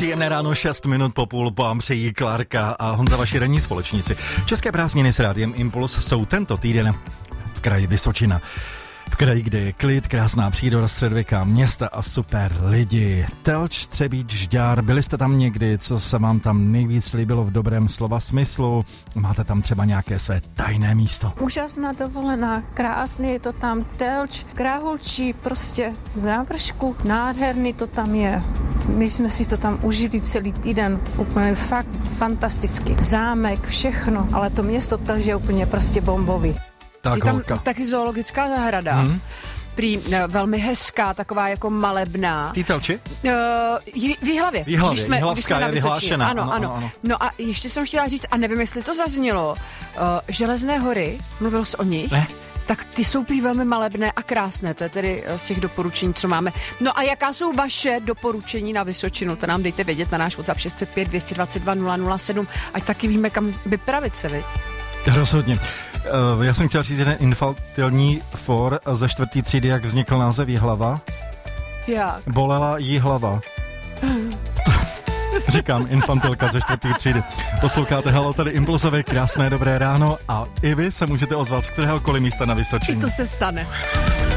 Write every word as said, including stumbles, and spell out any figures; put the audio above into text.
Příjemné ráno, šest minut po půl vám přejí Klárka a Honza, vaši ranní společníci. České prázdniny s Rádiem Impuls jsou tento týden v kraji Vysočina. V kraji, kde je klid, krásná příroda, středověká města a super lidi. Telč, Třebíč, Žďár, byli jste tam někdy? Co se vám tam nejvíc líbilo v dobrém slova smyslu? Máte tam třeba nějaké své tajné místo? Úžasná dovolená, krásný je to tam, Telč, Krahulčí, prostě na vršku, nádherný to tam je. My jsme si to tam užili celý týden, úplně fakt fantasticky. Zámek, všechno, ale to město Telč je úplně prostě bombový. Tak, je tam holka. taky zoologická zahrada. Hmm. Prý ne, velmi hezká, taková jako malebná. V té Telči? Uh, v Jihlavě. V Jihlavě, Jsme, Jihlavská je vyhlášená. Ano, ano, ano. No a ještě jsem chtěla říct, a nevím, jestli to zaznělo, uh, Železné hory, mluvilo se o nich? Ne. Tak ty jsou prý velmi malebné a krásné, to je tedy z těch doporučení, co máme. No a jaká jsou vaše doporučení na Vysočinu? To nám dejte vědět na náš WhatsApp šest set pět, dvě dvacet dva, nula nula sedm, ať taky víme, kam vypravit se, viď? Rozhodně. Uh, já jsem chtěl říct jeden infantilní for ze čtvrtý třídy, jak vznikl název Jihlava. Jak? Bolela jí hlava. Říkám, infantilka ze čtvrtý třídy. Posloucháte Halo, tady Impulsové, krásné dobré ráno a i vy se můžete ozvat z kteréhokoliv místa na Vysočině. I to se stane.